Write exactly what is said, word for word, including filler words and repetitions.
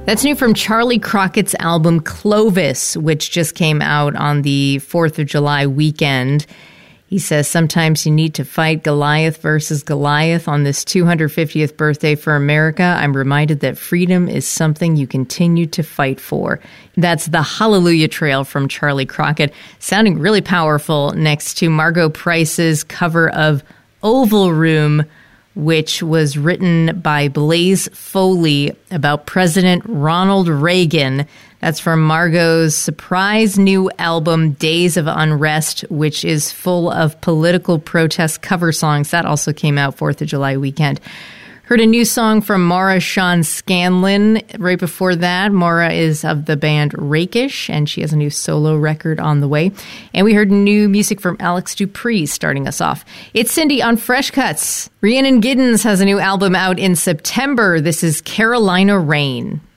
That's new from Charlie Crockett's album Clovis, which just came out on the fourth of July weekend. He says, sometimes you need to fight Goliath versus Goliath. On this two hundred fiftieth birthday for America, I'm reminded that freedom is something you continue to fight for. That's the Hallelujah Trail from Charlie Crockett, sounding really powerful next to Margot Price's cover of Oval Room, which was written by Blaze Foley about President Ronald Reagan. That's from Margot's surprise new album, Days of Unrest, which is full of political protest cover songs. That also came out fourth of July weekend. Heard a new song from Maura Sean Scanlon right before that. Maura is of the band Rakish, and she has a new solo record on the way. And we heard new music from Alex Dupree starting us off. It's Cindy on Fresh Cuts. Rhiannon Giddens has a new album out in September. This is Carolina Rain.